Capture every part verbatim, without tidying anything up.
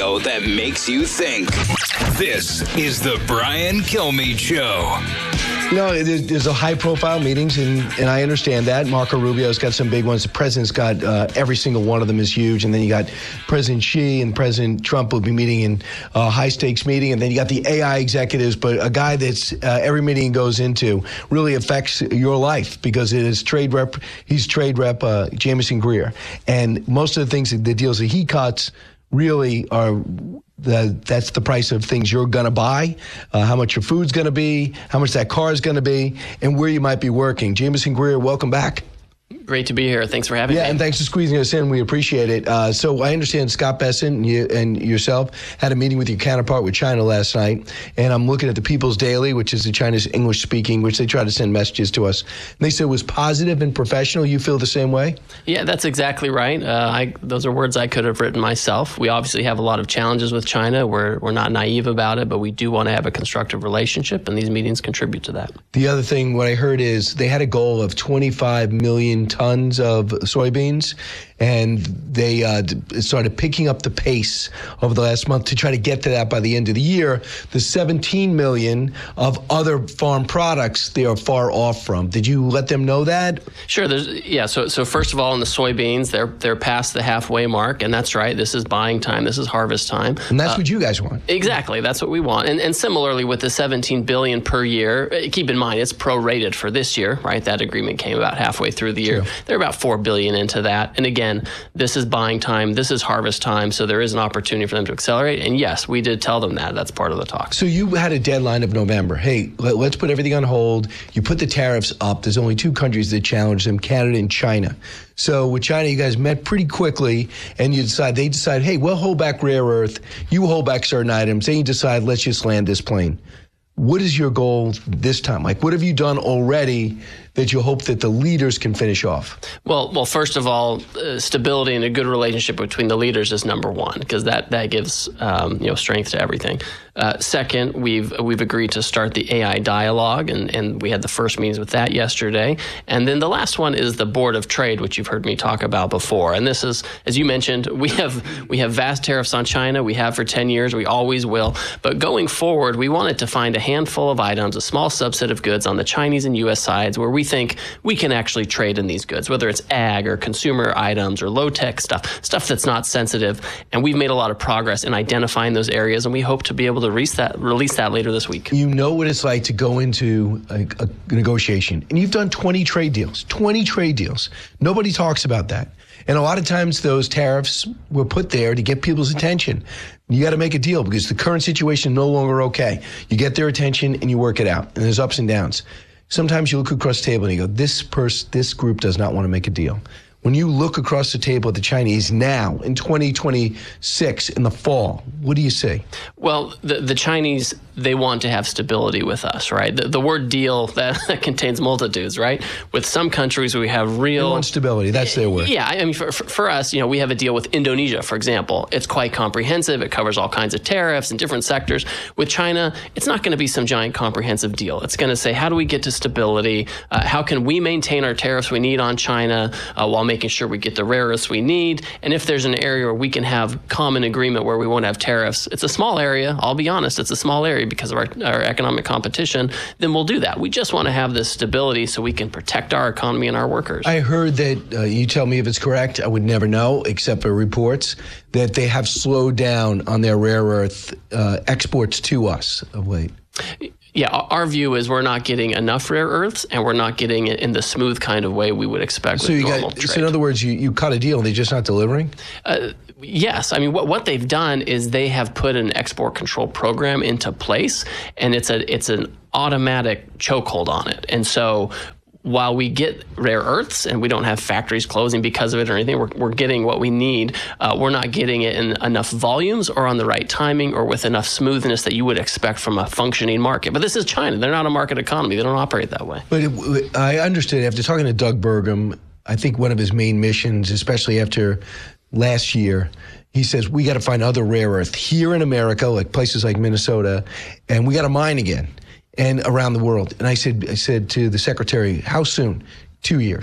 radio that makes you think. This is the Brian Kilmeade Show. You know, there's a high-profile meetings, and, and I understand that. Marco Rubio's got some big ones. The president's got uh, every single one of them is huge. And then you got President Xi and President Trump will be meeting in a high-stakes meeting. And then you got the A I executives, but a guy that's uh, every meeting he goes into really affects your life because it is trade rep. He's trade rep uh, Jamieson Greer. And most of the things, the deals that he cuts really are the, that's the price of things you're going to buy, uh, how much your food's going to be, how much that car is going to be, and where you might be working. Jamieson Greer, welcome back. Great to be here. Thanks for having yeah, me. Yeah, and thanks for squeezing us in. We appreciate it. Uh, so I understand Scott Bessent and, you, and yourself had a meeting with your counterpart with China last night, and I'm looking at the People's Daily, which is the China's English speaking, which they try to send messages to us. And they said it was positive and professional. You feel the same way? Yeah, that's exactly right. Uh, I, those are words I could have written myself. We obviously have a lot of challenges with China. We're, we're not naive about it, but we do want to have a constructive relationship, and these meetings contribute to that. The other thing, what I heard is they had a goal of twenty-five million tons of soybeans, and they uh, started picking up the pace over the last month to try to get to that by the end of the year. The seventeen million of other farm products they are far off from. Did you let them know that? Sure. There's, yeah. So, so first of all, in the soybeans, they're they're past the halfway mark, and that's right. This is buying time. This is harvest time, and that's uh, what you guys want. Exactly. That's what we want. And and similarly with the seventeen billion per year. Keep in mind it's prorated for this year, right? That agreement came about halfway through the year. True. They're about four billion into that, and again, this is buying time. This is harvest time. So there is an opportunity for them to accelerate. And yes, we did tell them that. That's part of the talk. So you had a deadline of November. Hey, let, let's put everything on hold. You put the tariffs up. There's only two countries that challenge them, Canada and China. So with China, you guys met pretty quickly, and you decide, they decide, hey, we'll hold back rare earth. You hold back certain items. Then you decide, let's just land this plane. What is your goal this time? Like, what have you done already that you hope that the leaders can finish off? Well, well, first of all, uh, stability and a good relationship between the leaders is number one, because that that gives um, you know strength to everything. Uh, second, we've we've agreed to start the A I dialogue, and, and we had the first meetings with that yesterday. And then the last one is the Board of Trade, which you've heard me talk about before. And this is, as you mentioned, we have we have vast tariffs on China. We have for ten years. We always will. But going forward, we wanted to find a handful of items, a small subset of goods on the Chinese and U S sides where we think we can actually trade in these goods, whether it's ag or consumer items or low-tech stuff, stuff that's not sensitive. And we've made a lot of progress in identifying those areas, and we hope to be able to release that, release that later this week. You know what it's like to go into a, a negotiation, and you've done twenty trade deals, twenty trade deals. Nobody talks about that. And a lot of times those tariffs were put there to get people's attention. You got to make a deal because the current situation is no longer okay. You get their attention and you work it out, and there's ups and downs. Sometimes you look across the table and you go, this person, this group does not want to make a deal. When you look across the table at the Chinese now in twenty twenty-six in the fall, what do you see? Well, the, the Chinese, they want to have stability with us, right? The, the word deal, that, that contains multitudes, right? With some countries, we have real... They want stability. That's their word. Yeah. I mean, for, for, for us, you know, we have a deal with Indonesia, for example. It's quite comprehensive. It covers all kinds of tariffs in different sectors. With China, it's not going to be some giant comprehensive deal. It's going to say, how do we get to stability? Uh, how can we maintain our tariffs we need on China uh, while making sure we get the rare earths we need? And if there's an area where we can have common agreement where we won't have tariffs, it's a small area. I'll be honest, it's a small area because of our, our economic competition, then we'll do that. We just want to have this stability so we can protect our economy and our workers. I heard that, uh, you tell me if it's correct, I would never know except for reports, that they have slowed down on their rare earth uh, exports to us of late. Yeah, our view is we're not getting enough rare earths, and we're not getting it in the smooth kind of way we would expect so with you normal got, trade. So in other words, you, you cut a deal and they're just not delivering? Uh, yes. I mean, what, what they've done is they have put an export control program into place, and it's a it's an automatic chokehold on it. And so while we get rare earths and we don't have factories closing because of it or anything, we're, we're getting what we need. Uh, we're not getting it in enough volumes or on the right timing or with enough smoothness that you would expect from a functioning market. But this is China. They're not a market economy. They don't operate that way. But it, I understood after talking to Doug Burgum, I think one of his main missions, especially after last year, he says, we got to find other rare earth here in America, like places like Minnesota, and we got to mine again. And around the world. And I said, I said to the secretary, how soon? Two years.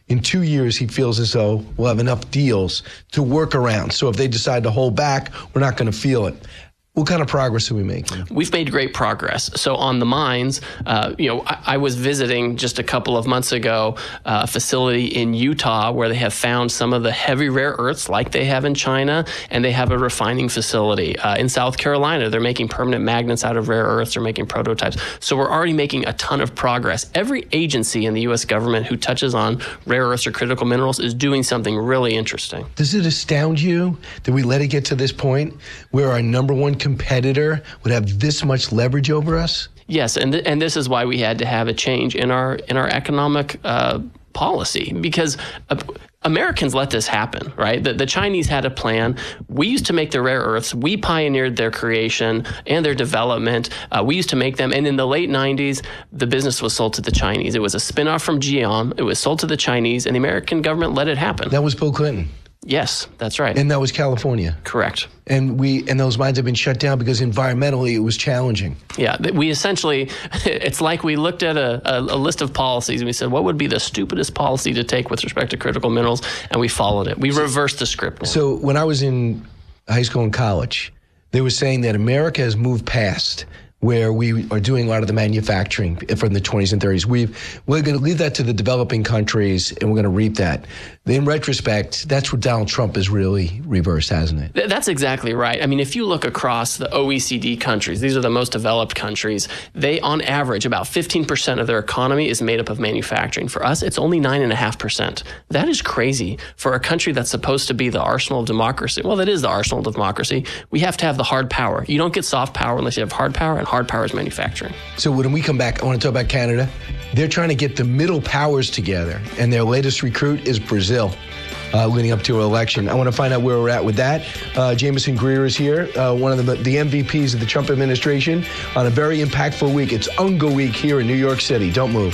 in two years, he feels as though we'll have enough deals to work around. So if they decide to hold back, we're not going to feel it. What kind of progress are we making? We've made great progress. So on the mines, uh, you know, I, I was visiting just a couple of months ago uh, a facility in Utah where they have found some of the heavy rare earths like they have in China, and they have a refining facility. Uh, in South Carolina, they're making permanent magnets out of rare earths. They're making prototypes. So we're already making a ton of progress. Every agency in the U S government who touches on rare earths or critical minerals is doing something really interesting. Does it astound you that we let it get to this point where our number one competitor would have this much leverage over us? Yes, and th- and this is why we had to have a change in our in our economic uh, policy, because uh, Americans let this happen, right? The, the Chinese had a plan. We used to make the rare earths. We pioneered their creation and their development. Uh, we used to make them. And in the late nineties, the business was sold to the Chinese. It was a spinoff from G M. It was sold to the Chinese, and the American government let it happen. That was Bill Clinton. Yes, that's right. And that was California. Correct. And we and those mines have been shut down because environmentally it was challenging. Yeah, we essentially, it's like we looked at a, a, a list of policies and we said, what would be the stupidest policy to take with respect to critical minerals? And we followed it. We so, reversed the script now. So when I was in high school and college, they were saying that America has moved past where we are doing a lot of the manufacturing from the twenties and thirties. We've, we're going to leave that to the developing countries, and we're going to reap that. In retrospect, that's what Donald Trump has really reversed, hasn't it? Th- that's exactly right. I mean, if you look across the O E C D countries, these are the most developed countries, they, on average, about fifteen percent of their economy is made up of manufacturing. For us, it's only nine point five percent. That is crazy for a country that's supposed to be the arsenal of democracy. Well, that is the arsenal of democracy. We have to have the hard power. You don't get soft power unless you have hard power, and hard power is manufacturing. So when we come back, I want to talk about Canada. They're trying to get the middle powers together, and their latest recruit is Brazil, uh, leading up to an election. I want to find out where we're at with that. Uh, Jameson Greer is here, uh, one of the, the M V Ps of the Trump administration, on a very impactful week. It's Unga Week here in New York City. Don't move.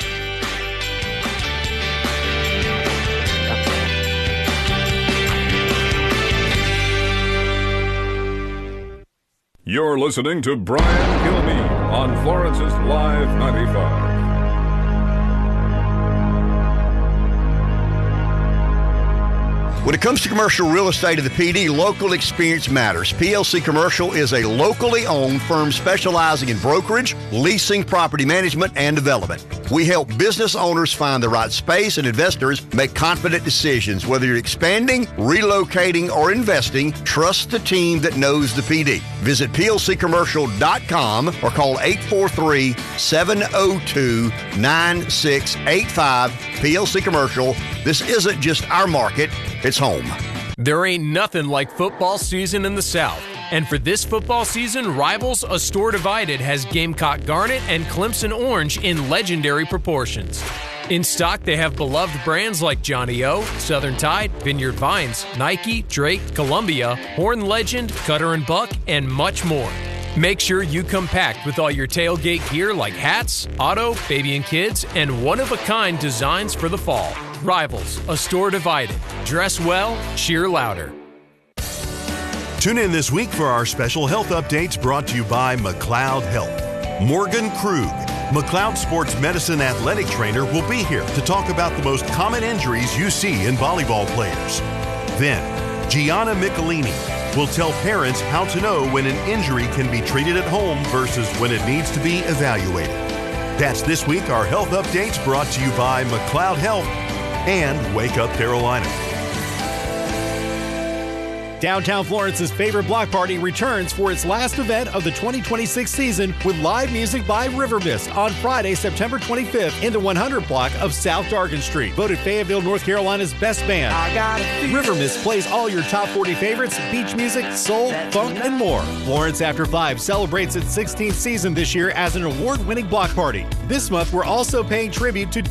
You're listening to Brian Kilmeade on Florence's Live ninety-five. When it comes to commercial real estate at the P D, local experience matters. P L C Commercial is a locally owned firm specializing in brokerage, leasing, property management, and development. We help business owners find the right space and investors make confident decisions. Whether you're expanding, relocating, or investing, trust the team that knows the P D. Visit P L C commercial dot com or call eight four three, seven oh two, nine six eight five. P L C Commercial. This isn't just our market, it's home. There ain't nothing like football season in the South. And for this football season, Rivals, a store divided, has Gamecock Garnet and Clemson Orange in legendary proportions. In stock, they have beloved brands like Johnny O, Southern Tide, Vineyard Vines, Nike, Drake, Columbia, Horn Legend, Cutter and Buck, and much more. Make sure you come packed with all your tailgate gear like hats, auto, baby and kids, and one-of-a-kind designs for the fall. Rivals, a store divided. Dress well, cheer louder. Tune in this week for our special health updates brought to you by McLeod Health. Morgan Krug, McLeod Sports Medicine athletic trainer, will be here to talk about the most common injuries you see in volleyball players. Then, Gianna Michelini will tell parents how to know when an injury can be treated at home versus when it needs to be evaluated. That's this week, our health updates brought to you by McLeod Health and Wake Up Carolina. Downtown Florence's favorite block party returns for its last event of the twenty twenty-six season with live music by River Mist on Friday, September twenty-fifth in the one hundred block of South Dargan Street. Voted Fayetteville, North Carolina's best band. River Mist plays all your top forty favorites, beach music, soul, funk, and more. Florence After Five celebrates its sixteenth season this year as an award-winning block party. This month, we're also paying tribute to